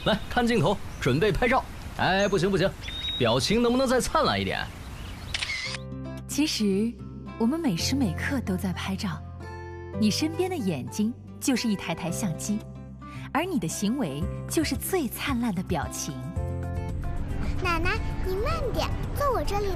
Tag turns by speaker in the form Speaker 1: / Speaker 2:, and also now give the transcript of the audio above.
Speaker 1: 来看镜头，准备拍照。哎，不行不行，表情能不能再灿烂一点？
Speaker 2: 其实，我们每时每刻都在拍照。你身边的眼睛就是一台台相机，而你的行为就是最灿烂的表情。
Speaker 3: 奶奶，你慢点，坐我这里